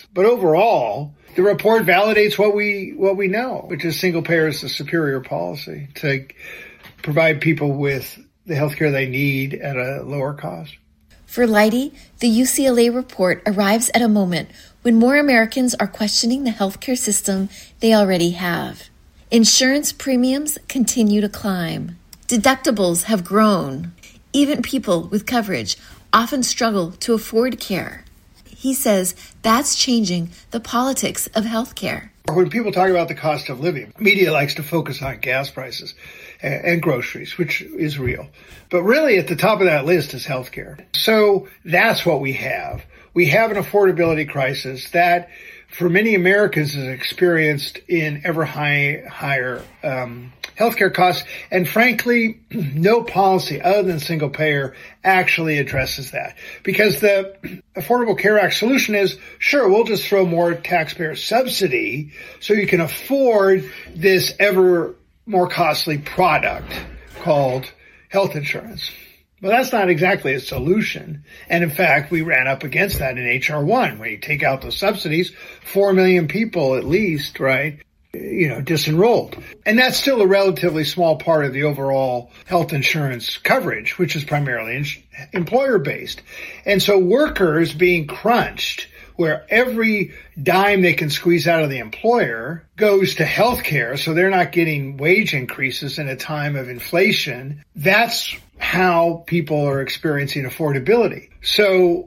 But overall, the report validates what we know, which is single payer is the superior policy to provide people with the healthcare they need at a lower cost. For Leidy, the UCLA report arrives at a moment when more Americans are questioning the healthcare system they already have. Insurance premiums continue to climb. Deductibles have grown. Even people with coverage often struggle to afford care. He says that's changing the politics of healthcare. When people talk about the cost of living, media likes to focus on gas prices and groceries, which is real. But really at the top of that list is healthcare. So that's what we have. We have an affordability crisis that for many Americans is experienced in ever higher healthcare costs. And frankly, no policy other than single payer actually addresses that. Because the Affordable Care Act solution is, sure, we'll just throw more taxpayer subsidy so you can afford this ever more costly product called health insurance. Well, that's not exactly a solution. And in fact, we ran up against that in H.R. 1, where you take out the subsidies, 4 million people at least, right, disenrolled. And that's still a relatively small part of the overall health insurance coverage, which is primarily employer-based. And so workers being crunched, where every dime they can squeeze out of the employer goes to healthcare, so they're not getting wage increases in a time of inflation. That's how people are experiencing affordability. So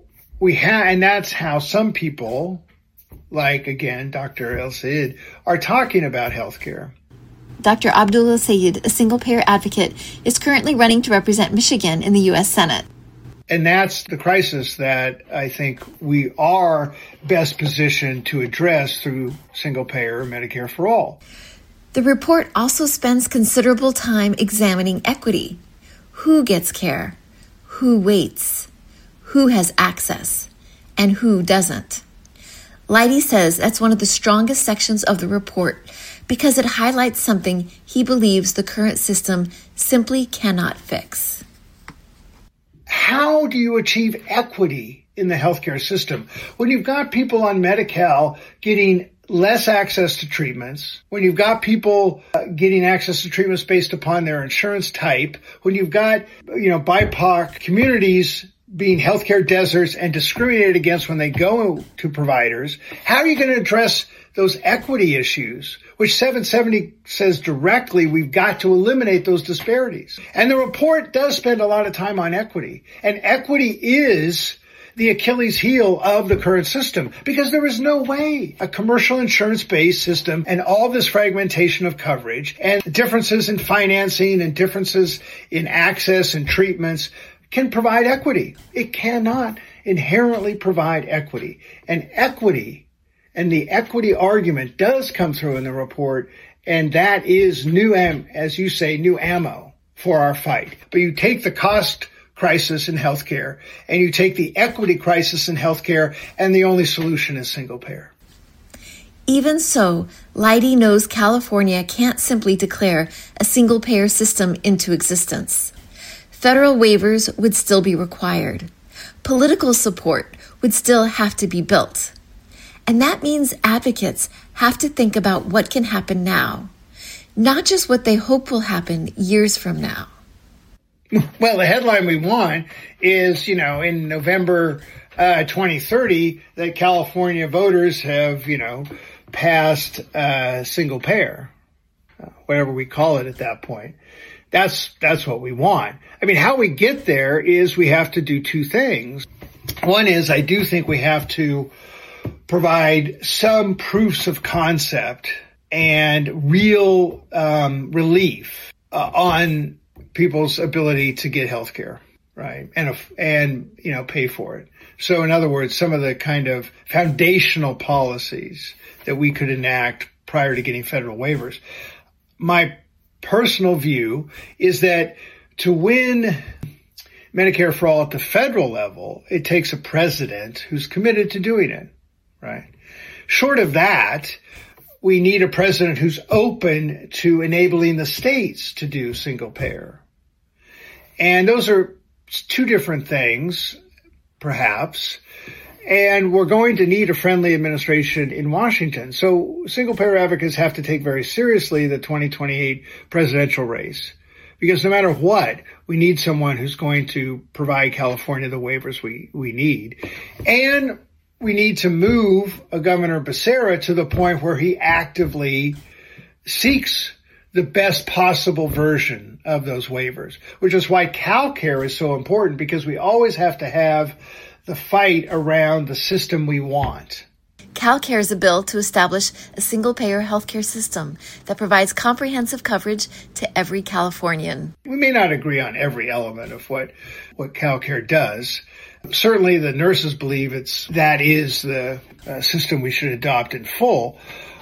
and that's how some people, like, again, Dr. El-Sayed, are talking about healthcare. Dr. Abdul El-Sayed, a single-payer advocate, is currently running to represent Michigan in the U.S. Senate. And that's the crisis that I think we are best positioned to address through single-payer Medicare for All. The report also spends considerable time examining equity. Who gets care? Who waits? Who has access? And who doesn't? Leidy says that's one of the strongest sections of the report because it highlights something he believes the current system simply cannot fix. How do you achieve equity in the healthcare system when you've got people on Medi-Cal getting less access to treatments, when you've got people getting access to treatments based upon their insurance type, when you've got, BIPOC communities being healthcare deserts and discriminated against when they go to providers? How are you going to address those equity issues, which 770 says directly we've got to eliminate those disparities? And the report does spend a lot of time on equity. And equity is the Achilles heel of the current system, because there is no way a commercial insurance-based system and all this fragmentation of coverage and differences in financing and differences in access and treatments can provide equity. It cannot inherently provide equity. And the equity argument does come through in the report, and that is new ammo for our fight. But you take the cost crisis in healthcare and you take the equity crisis in healthcare, and the only solution is single payer. Even so, Leidy knows California can't simply declare a single payer system into existence. Federal waivers would still be required. Political support would still have to be built. And that means advocates have to think about what can happen now, not just what they hope will happen years from now. Well, the headline we want is, in November 2030, that California voters have, passed single payer, whatever we call it at that point. That's what we want. I mean, how we get there is we have to do two things. One is I do think we have to provide some proofs of concept and real relief on people's ability to get health care, right? And pay for it. So in other words, some of the kind of foundational policies that we could enact prior to getting federal waivers. My personal view is that to win Medicare for All at the federal level, it takes a president who's committed to doing it, right? Short of that, we need a president who's open to enabling the states to do single payer. And those are two different things, perhaps. And we're going to need a friendly administration in Washington. So single-payer advocates have to take very seriously the 2028 presidential race. Because no matter what, we need someone who's going to provide California the waivers we need. And we need to move Governor Becerra to the point where he actively seeks the best possible version of those waivers, which is why CalCare is so important, because we always have to have the fight around the system we want. CalCare is a bill to establish a single-payer healthcare system that provides comprehensive coverage to every Californian. We may not agree on every element of what CalCare does. Certainly the nurses believe that is the system we should adopt in full.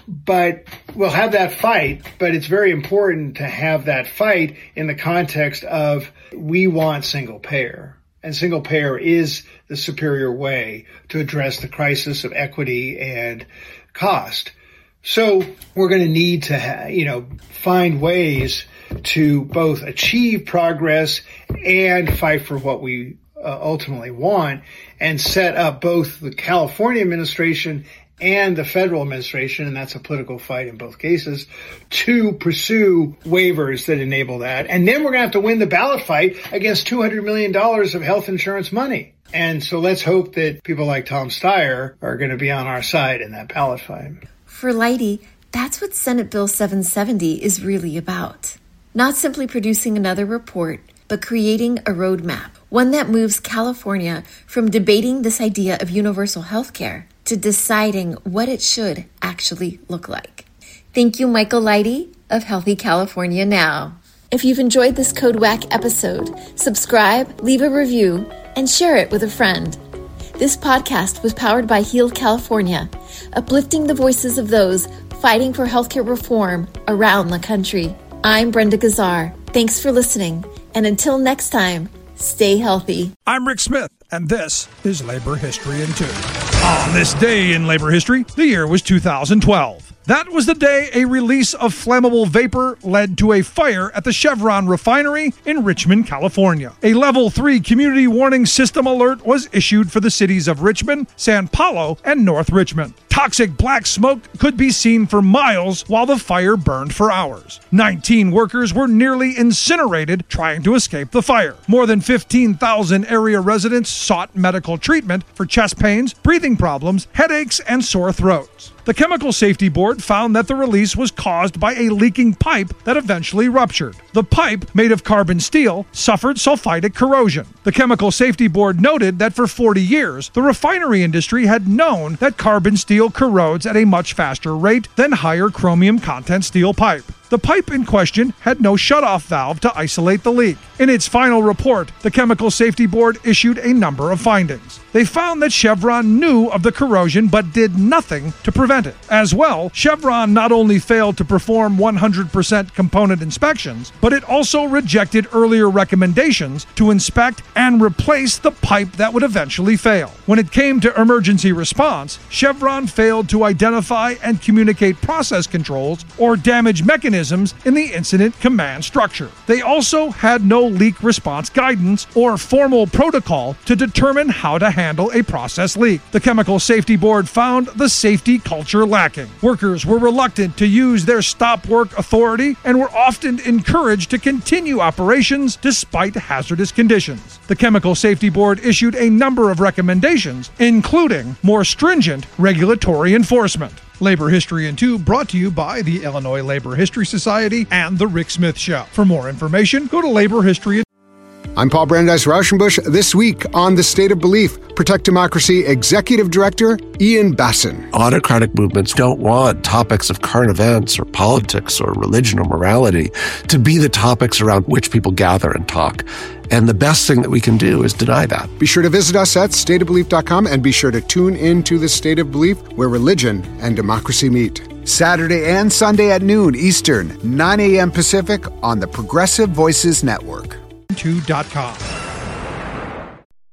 But we'll have that fight, but it's very important to have that fight in the context of we want single payer. And single payer is the superior way to address the crisis of equity and cost. So we're going to need to, find ways to both achieve progress and fight for what we ultimately want, and set up both the California administration and the federal administration, and that's a political fight in both cases, to pursue waivers that enable that. And then we're going to have to win the ballot fight against $200 million of health insurance money. And so let's hope that people like Tom Steyer are going to be on our side in that ballot fight. For Leidy, that's what Senate Bill 770 is really about. Not simply producing another report, but creating a roadmap, one that moves California from debating this idea of universal health care to deciding what it should actually look like. Thank you, Michael Leidy of Healthy California Now. If you've enjoyed this Code Whack episode, subscribe, leave a review, and share it with a friend. This podcast was powered by Heal California, uplifting the voices of those fighting for healthcare reform around the country. I'm Brenda Gazzar. Thanks for listening, and until next time, stay healthy. I'm Rick Smith, and this is Labor History in 2. On this day in labor history, the year was 2012. That was the day a release of flammable vapor led to a fire at the Chevron refinery in Richmond, California. A Level 3 community warning system alert was issued for the cities of Richmond, San Paulo, and North Richmond. Toxic black smoke could be seen for miles while the fire burned for hours. 19 workers were nearly incinerated trying to escape the fire. More than 15,000 area residents sought medical treatment for chest pains, breathing problems, headaches, and sore throats. The Chemical Safety Board found that the release was caused by a leaking pipe that eventually ruptured. The pipe, made of carbon steel, suffered sulfidic corrosion. The Chemical Safety Board noted that for 40 years, the refinery industry had known that carbon steel corrodes at a much faster rate than higher chromium content steel pipe. The pipe in question had no shutoff valve to isolate the leak. In its final report, the Chemical Safety Board issued a number of findings. They found that Chevron knew of the corrosion but did nothing to prevent it. As well, Chevron not only failed to perform 100% component inspections, but it also rejected earlier recommendations to inspect and replace the pipe that would eventually fail. When it came to emergency response, Chevron failed to identify and communicate process controls or damage mechanisms in the incident command structure. They also had no leak response guidance or formal protocol to determine how to handle a process leak. The Chemical Safety Board found the safety culture lacking. Workers were reluctant to use their stop work authority and were often encouraged to continue operations despite hazardous conditions. The Chemical Safety Board issued a number of recommendations, including more stringent regulatory enforcement. Labor History in 2 brought to you by the Illinois Labor History Society and The Rick Smith Show. For more information, go to Labor History. I'm Paul Brandeis Rauschenbusch. This week on The State of Belief, Protect Democracy Executive Director Ian Bassin. Autocratic movements don't want topics of current events or politics or religion or morality to be the topics around which people gather and talk. And the best thing that we can do is deny that. Be sure to visit us at stateofbelief.com and be sure to tune in to The State of Belief, where religion and democracy meet. Saturday and Sunday at noon Eastern, 9 a.m. Pacific on the Progressive Voices Network. .com. Hey,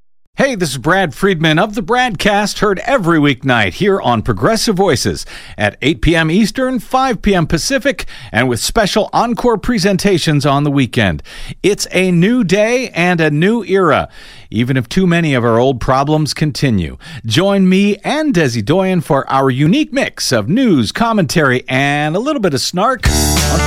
Hey, this is Brad Friedman of the Bradcast, heard every weeknight here on Progressive Voices at 8 p.m. Eastern, 5 p.m. Pacific, and with special encore presentations on the weekend. It's a new day and a new era, even if too many of our old problems continue. Join me and Desi Doyen for our unique mix of news, commentary, and a little bit of snark on